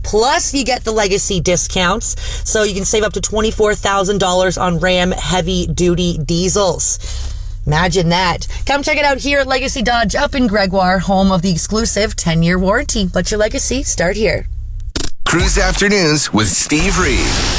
Plus, you get the Legacy discounts, so you can save up to $24,000 on Ram heavy-duty diesels. Imagine that. Come check it out here at Legacy Dodge up in Gregoire, home of the exclusive 10-year warranty. Let your legacy start here. Cruise Afternoons with Steve Reed.